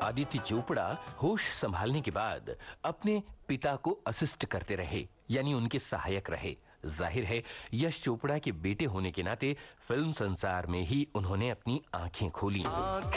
आदित्य चोपड़ा होश संभालने के बाद अपने पिता को असिस्ट करते रहे, यानी उनके सहायक रहे। जाहिर है यश चोपड़ा के बेटे होने के नाते फिल्म संसार में ही उन्होंने अपनी आंखें खोली।